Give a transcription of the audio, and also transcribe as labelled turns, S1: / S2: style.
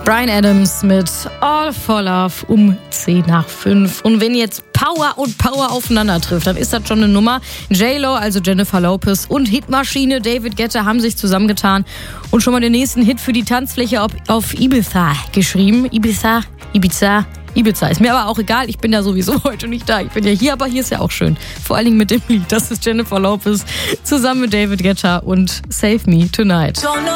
S1: Bryan Adams mit All for Love um 10:10. Und wenn jetzt Power und Power aufeinander trifft, dann ist das schon eine Nummer. J-Lo, also Jennifer Lopez, und Hitmaschine David Guetta haben sich zusammengetan und schon mal den nächsten Hit für die Tanzfläche auf Ibiza geschrieben. Ibiza. Ist mir aber auch egal, ich bin ja sowieso heute nicht da. Ich bin ja hier, aber hier ist ja auch schön. Vor allen Dingen mit dem Lied. Das ist Jennifer Lopez zusammen mit David Guetta und Save Me Tonight.